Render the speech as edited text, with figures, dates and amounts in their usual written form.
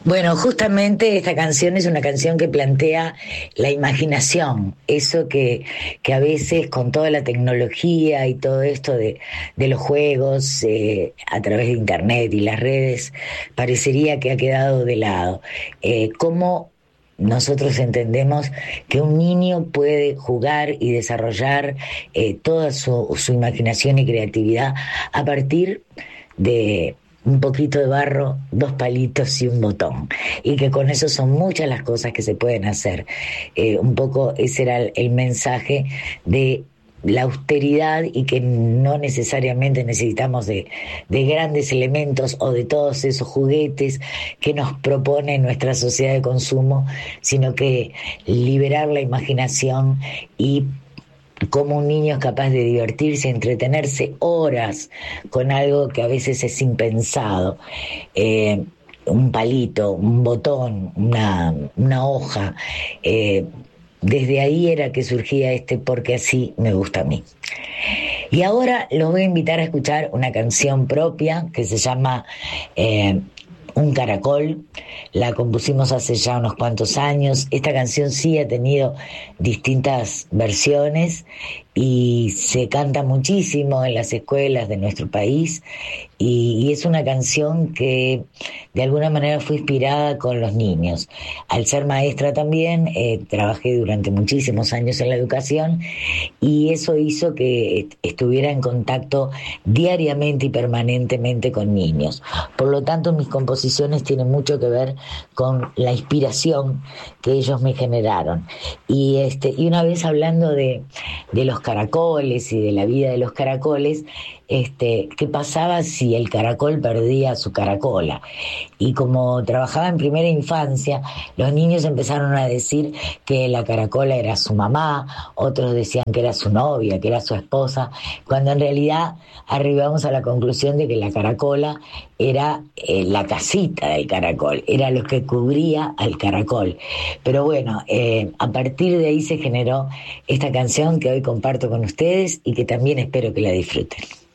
Bueno, justamente esta canción es una canción que plantea la imaginación, eso que a veces con toda la tecnología y todo esto de los juegos a través de internet y las redes, parecería que ha quedado de lado. ¿Cómo nosotros entendemos que un niño puede jugar y desarrollar toda su imaginación y creatividad a partir de un poquito de barro, dos palitos y un botón, y que con eso son muchas las cosas que se pueden hacer? Un poco ese era el mensaje de la austeridad, y que no necesariamente necesitamos de grandes elementos o de todos esos juguetes que nos propone nuestra sociedad de consumo, sino que liberar la imaginación, y cómo un niño es capaz de divertirse, entretenerse horas con algo que a veces es impensado. Eh, un palito, un botón, una hoja. Desde ahí era que surgía porque así me gusta a mí. Y ahora los voy a invitar a escuchar una canción propia que se llama Un caracol. La compusimos hace ya unos cuantos años. Esta canción sí ha tenido distintas versiones y se canta muchísimo en las escuelas de nuestro país, y es una canción que de alguna manera fue inspirada con los niños. Al ser maestra también, trabajé durante muchísimos años en la educación, y eso hizo que estuviera en contacto diariamente y permanentemente con niños. Por lo tanto, mis composiciones tienen mucho que ver con la inspiración que ellos me generaron. Y una vez hablando de los caracoles y de la vida de los caracoles, ¿qué pasaba si el caracol perdía su caracola? Y como trabajaba en primera infancia, los niños empezaron a decir que la caracola era su mamá, otros decían que era su novia, que era su esposa, cuando en realidad arribamos a la conclusión de que la caracola era la casita del caracol, era lo que cubría al caracol. Pero bueno, a partir de ahí se generó esta canción que hoy comparto con ustedes y que también espero que la disfruten.